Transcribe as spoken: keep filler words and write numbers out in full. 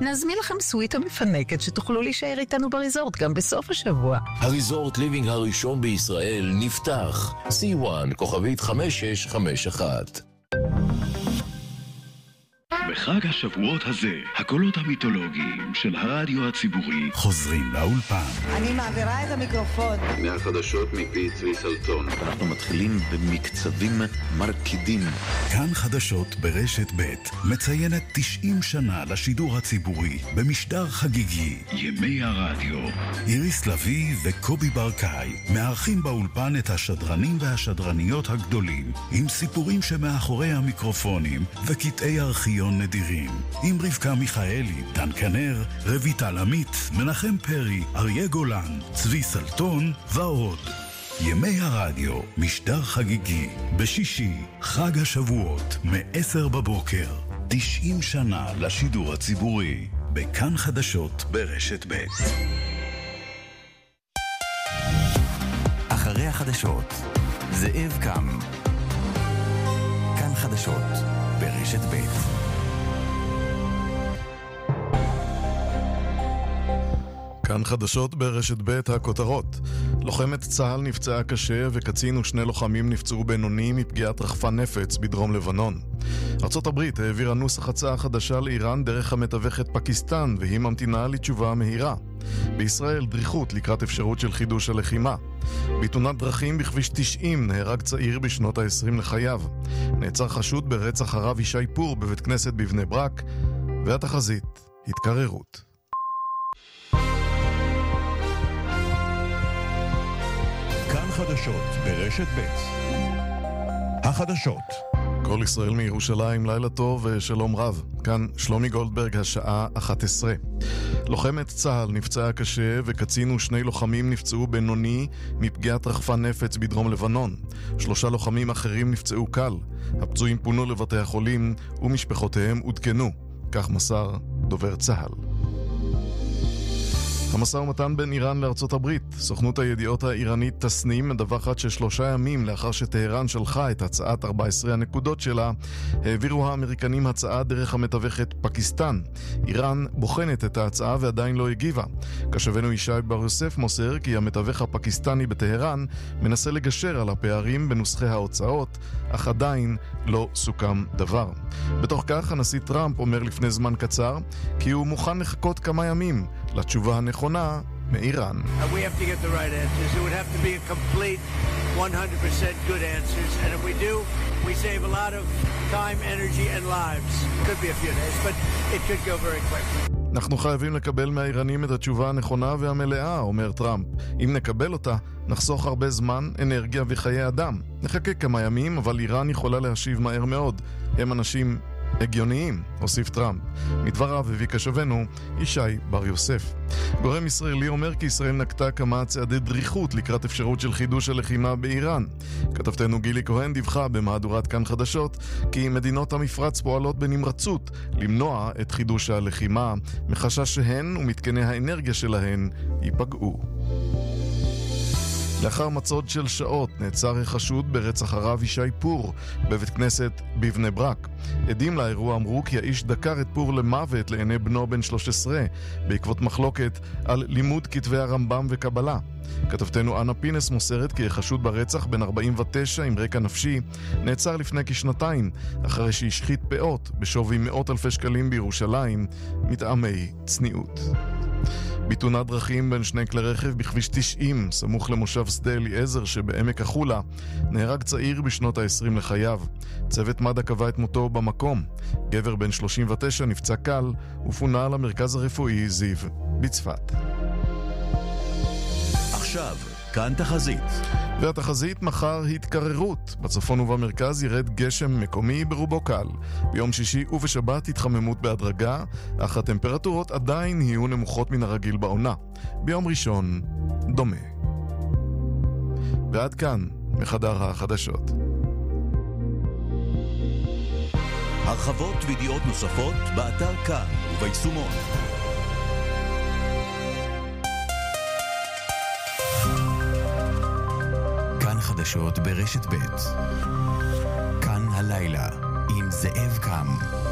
נזמין לכם סוויטה מפנקת שתוכלו להישאר איתנו בריזורט גם בסוף השבוע. הריזורט ליבינג הראשון בישראל נפתח. סי וואן כוכבית חמש שש חמש אחת. בחג השבועות הזה, הקולות המיתולוגיים של הרדיו הציבורי חוזרים לאולפן. אני מעבירה את המיקרופון. מהחדשות מפי צבי סלטון. אנחנו מתחילים במקצבים מרקידים. כאן חדשות ברשת ב' מציינת תשעים שנה לשידור הציבורי במשדר חגיגי. ימי הרדיו. איריס לוי וקובי ברקאי מארחים באולפן את השדרנים והשדרניות הגדולים עם סיפורים שמאחורי המיקרופונים וקטעי ארכיון נדירים, עם רבקה מיכאלי, דן כנר, רויטל עמית, מנחם פרי, אריה גולן, צבי סלטון ועוד. ימי הרדיו, משדר חגיגי, בשישי, חג השבועות, מ-עשר בבוקר. תשעים שנה לשידור הציבורי, בכאן חדשות ברשת ב'. אחרי החדשות, זאב קם. כאן חדשות ברשת ב'. כאן חדשות ברשת ב' הכותרות. לוחמת צה"ל נפצעה קשה וקצין ושני לוחמים נפצעו בינוני מפגיעת רחפן נפץ בדרום לבנון. ארצות הברית העבירה נוסח הצעה חדשה לאיראן דרך המתווכת פקיסטן והיא ממתינה לתשובה מהירה. בישראל דריכות לקראת אפשרות של חידוש הלחימה. בתאונת דרכים בכביש תשעים נהרג צעיר בשנות ה-עשרים לחייו. נעצר חשוד ברצח הרב ישי פור בבית כנסת בבני ברק. והתחזית, התקררות. כאן חדשות ברשת ב'. החדשות. כל ישראל מירושלים, לילה טוב ושלום רב. כאן שלומי גולדברג, השעה אחת עשרה. לוחמת צה"ל נפצעה קשה וקצין ושני לוחמים נפצעו בינוני מפגיעת רחפן נפץ בדרום לבנון. שלושה לוחמים אחרים נפצעו קל. הפצועים פונו לבתי החולים ומשפחותיהם עודכנו. כך מסר דובר צה"ל. המשא ומתן בין איראן לארצות הברית. סוכנות הידיעות האיראנית תסנים מדווחת ששלושה ימים לאחר שטהרן שלחה את הצעת ארבע עשרה הנקודות שלה, העבירו האמריקנים הצעה דרך המתווכת פקיסטן. איראן בוחנת את ההצעה ועדיין לא הגיבה. כשבנו ישי בר יוסף מוסר כי המתווך הפקיסטני בטהרן מנסה לגשר על הפערים בנוסחי ההוצאות, אך עדיין לא סוכם דבר. בתוך כך הנשיא טראמפ אומר לפני זמן קצר כי הוא מוכן לחכות כמה ימים לתשובה הנכונה מאיראן. We have to get the right answers. It would have to be a complete one hundred percent good answers. And if we do, we save a lot of time, energy and lives. It could be a few days, but it could go very quickly. אנחנו חייבים לקבל מהאיראנים את התשובה הנכונה והמלאה, אומר טראמפ. אם נקבל אותה, נחסוך הרבה זמן, אנרגיה וחיי אדם. נחכה כמה ימים, אבל איראן יכולה להשיב מהר מאוד. הם אנשים הגיוניים, הוסיף טראמפ. מדבריו הביא כשבנו ישי בר יוסף. גורם ישראלי אומר כי ישראל נקטה כמה צעדי דריכות לקראת אפשרות של חידוש הלחימה באיראן. כתבתנו גילי כהן דיווחה במהדורת כאן חדשות כי מדינות המפרץ פועלות בנמרצות למנוע את חידוש הלחימה, מחשש שהן ומתקני האנרגיה שלהן ייפגעו. לאחר מצוד של שעות נעצר החשוד ברצח הרב ישי פור בבית כנסת בבני ברק. עדים לאירוע אמרו כי האיש דקר את פור למוות לעיני בנו בן שלוש עשרה בעקבות מחלוקת על לימוד כתבי הרמב"ם וקבלה. כתבתנו אנה פינס מוסרת כי החשוד ברצח בן ארבעים ותשע עם רקע נפשי נעצר לפני כשנתיים אחרי שהשחית פאות בשווי מאות אלפי שקלים בירושלים מטעמי צניעות. בתאונת דרכים בין שני כלי רכב בכביש תשעים סמוך למושב שדה אליעזר שבעמק החולה נהרג צעיר בשנות ה-עשרים לחייו. צוות מד"א קבע את מותו במקום. גבר בן שלושים ותשע נפצע קל ופונה למרכז הרפואי זיו בצפת. עכשיו כאן תחזית. והתחזית מחר התקררות. בצפון ובמרכז ירד גשם מקומי ברובו קל. ביום שישי ובשבת התחממות בהדרגה, אך הטמפרטורות עדיין יהיו נמוכות מן הרגיל בעונה. ביום ראשון דומה. ועד כאן מחדר החדשות. הרחבות וידיעות נוספות באתר כאן וביישומון. חדשות ברשת ב'. כאן הלילה עם זאב קם.